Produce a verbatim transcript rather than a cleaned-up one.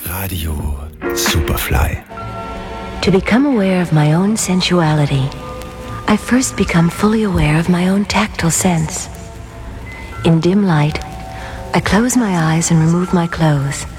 Radio Superfly. To become aware of my own sensuality, I first become fully aware of my own tactile sense. In dim light, I close my eyes and remove my clothes,